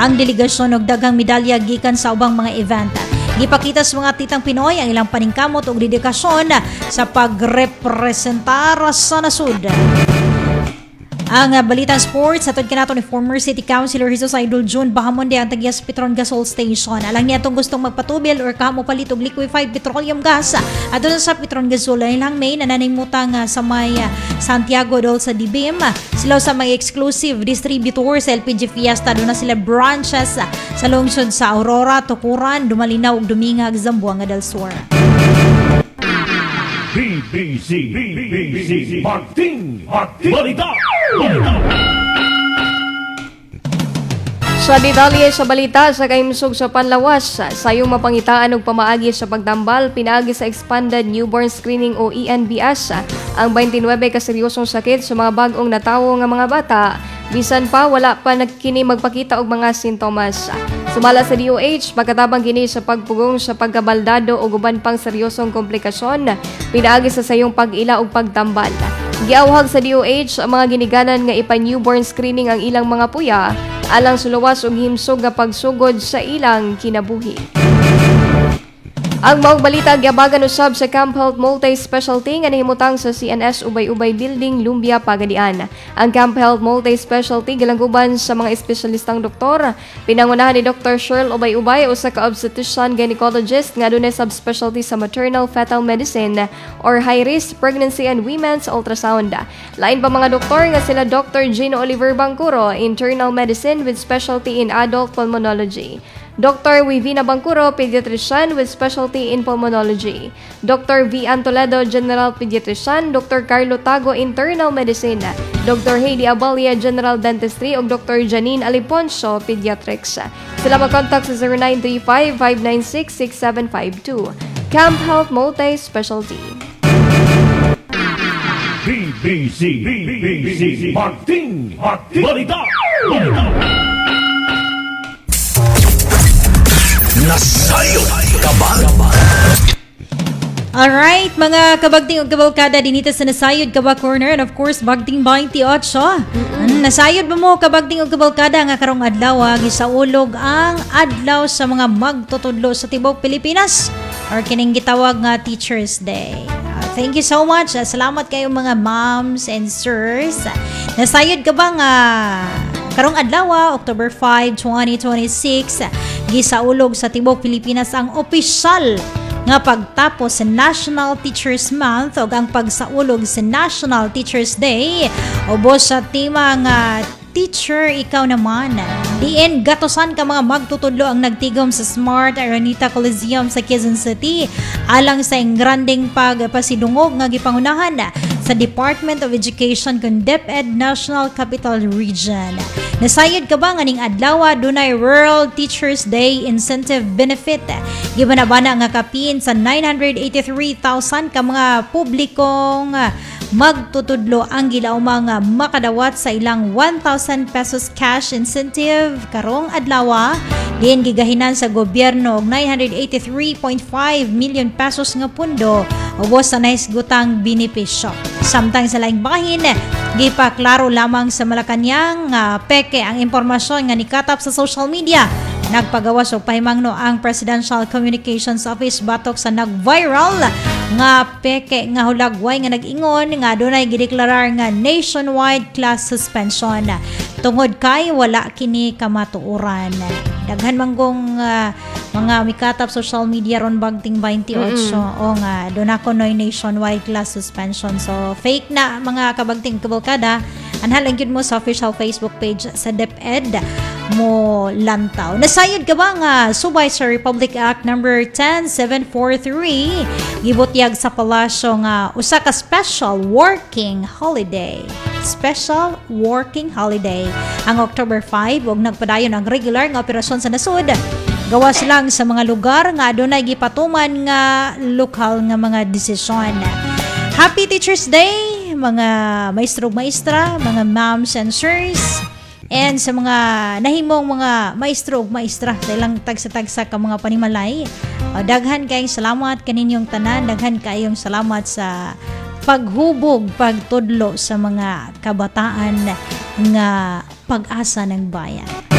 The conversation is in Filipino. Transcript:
ang delegasyon og daghang medalya gikan sa ubang mga event. Gipakita sa mga titang Pinoy ang ilang paningkamot ug dedikasyon sa pagrepresentar sa nasud. Ang balitang sports, atod kinato ni former City Councilor Jesus Idol June Bahamonde ang tagiya sa Petron Gasol Station. Alang niya itong gustong magpatubil or kamo palit og liquefied petroleum gas. Adun sa Petron Gasol, ilang May nananimutang sa may Santiago dol sa Dibim. Sila sa mga exclusive distributor sa LPG Fiesta. Doon na sila branches sa lungsod sa Aurora, Tukuran, Dumalinaw ug Dumingag, Zamboanga del Sur. BBC Magting Balita. Sa detalye sa balita sa kahimsog sa panlawas, sayong mapangitaan og pamaagi sa pagdambal pinaagi sa Expanded Newborn Screening o ENBS ang 29 ka seryosong sakit sa mga bag-ong natawo nga mga bata bisan pa wala pa nagkini magpakita og mga sintomas. Sumala sa DOH, pagkatabang kini sa pagpugong sa pagkabaldado o uban pang seryosong komplikasyon, pinaagi sa sayong pag-ila o pagtambal. Giawhag sa DOH ang mga giniganan nga ipa-newborn screening ang ilang mga puya, alang suluwas og himsog nga pagsugod sa ilang kinabuhi. Ang maong balita giabagan usab sa Camp Health Multi-Specialty nga nahimutang sa CNS Ubay-Ubay Building, Lumbia, Pagadian. Ang Camp Health Multi-Specialty gilangguban sa mga espesyalistang doktor. Pinangunahan ni Dr. Cheryl Ubay-Ubay, usa ka obstetrician gynecologist nga adunay subspecialty sa maternal fetal medicine or high-risk pregnancy and women's ultrasound. Lain pa mga doktor nga sila Dr. Gino Oliver Bangkuro, internal medicine with specialty in adult pulmonology. Dr. Wivina Bangkuro, pediatrician with specialty in pulmonology. Dr. V. Antoledo, general pediatrician. Dr. Carlo Tago, internal medicine. Dr. Heidi Abalia, general dentistry. ug Dr. Janine Aliponso, pediatrics. Sila mag-contact sa 0935-596-6752. Camp Health Multi-Specialty. BBC Magting Balita. Nasayo Kabag. Alright, mga kabagting ug kabalkada dinito sa Nasayod Kabag Corner, and of course Bagting 28. Nasayod mo kabagting ug kabalkada nga karong adlaw gisaulog ang adlaw sa mga magtutudlo sa tibuok Pilipinas or kining gitawag nga Teachers Day. Thank you so much. Salamat kayo mga moms and sirs. Nasayod ka ba nga karong adlaw, October 5, 2026, gisaulog sa tibuok Pilipinas ang opisyal nga pagtapos sa National Teachers Month o ang pagsaulog sa National Teachers Day ubos sa tema nga Teacher, Ikaw Naman. Diin gatosan ka mga magtutudlo ang nagtigom sa Smart Araneta Coliseum sa Quezon City alang sa engranding pagpasidungog nga gipangunahan sa Department of Education kun DepEd National Capital Region. Nasayod ka ba nga ning adlaw dunay World Teachers Day Incentive Benefit? Gibanabana nga kapin sa 983,000 ka mga publikong magtutudlo ang gilaumang makadawat sa ilang 1,000 pesos cash incentive karong adlaw. Diin gigahinan sa gobyerno og 983.5 million pesos nga pundo ubos sa naisgutang benepisyo. Samtang sa laing bahin, gipaklaro lamang sa Malacañang peke ang impormasyon nga nikatap sa social media. Nagpagawas og pahimangno ang Presidential Communications Office batok sa nag-viral nga peke nga hulagway nga nag-ingon nga dunay gideklarar nga nationwide class suspension tungod kay wala kini kamatuoran. Daghan manggong mga mikatap social media ron Bagting 28 o nga doon ako noy nationwide class suspension, so fake na mga kabagting kabalkada. Anhalang yun mo sa official Facebook page sa DepEd mo lantaw. Nasayod ka ba nga subay sa Republic Act number 10743 gibutyag sa palasyo nga usa ka special working holiday ang October 5 ug nagpadayon ang regular nga operasyon sa nasud. Gawas lang sa mga lugar nga adunay gipatuman nga lokal nga mga desisyon. Happy Teachers Day mga maestro maestra, mga moms and sirs, and sa mga nahimong mga maestro ug maestra dahil tagsa-tagsa ka mga panimalay. Daghan kayong salamat kaninyong tanan, daghan kayong salamat sa paghubog, pagtudlo sa mga kabataan nga pag-asa ng bayan.